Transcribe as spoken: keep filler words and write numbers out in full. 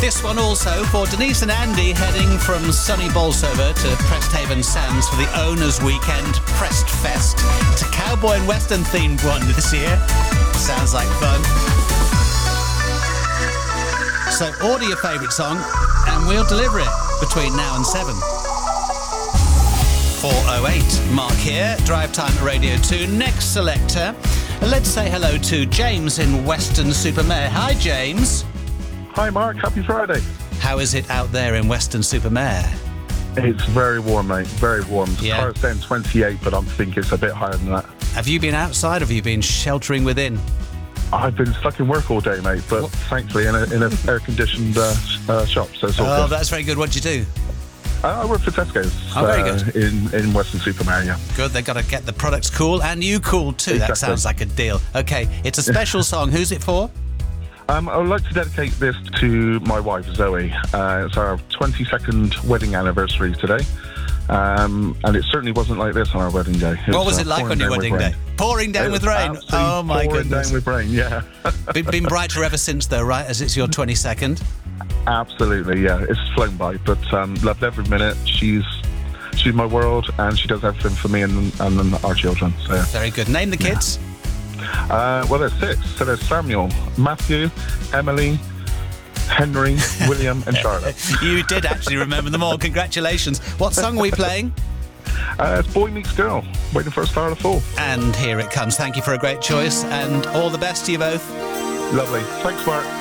This one also for Denise and Andy heading from sunny Bolsover to Presthaven Sands for the Owners Weekend Prest Fest. It's a cowboy and western themed one this year. Sounds like fun. So order your favourite song and we'll deliver it between now and seven. four oh eight. Mark here, Drive Time at Radio two. Next selector. Let's say hello to James in Weston-super-Mare. Hi, James. Hi, Mark. Happy Friday. How is it out there in Weston-super-Mare? It's very warm, mate. Very warm. The Yeah. car's saying twenty-eight, but I'm thinking it's a bit higher than that. Have you been outside or have you been sheltering within? I've been stuck in work all day, mate, but What? thankfully in an in a air-conditioned uh, uh, shop, so it's all Oh, good. that's very good. What do you do? Uh, I work for Tesco's Oh, very uh, good. in, in Weston-super-Mare, yeah. Good, they've got to get the products cool and you cool too. That Exactly. sounds like a deal. Okay, it's a special song. Who's it for? Um, I would like to dedicate this to my wife, Zoe. Uh, it's our twenty-second wedding anniversary today. Um, and it certainly wasn't like this on our wedding day. What was uh, it like pouring on your down with wedding rain. day? Pouring down It with was rain. absolutely Oh my pouring goodness. down with rain, yeah. been, been brighter ever since though, right? As it's your twenty-second. Absolutely, yeah. It's flown by, but um, loved every minute. She's she's my world, and she does everything for me and and our children. So, yeah. Very good. Name the kids. Uh, well, there's six. So there's Samuel, Matthew, Emily, Henry, William, and Charlotte. You did actually remember them all. Congratulations. What song are we playing? Uh, it's Boy Meets Girl, waiting for a star to fall. And here it comes. Thank you for a great choice and all the best to you both. Lovely. Thanks, Mark.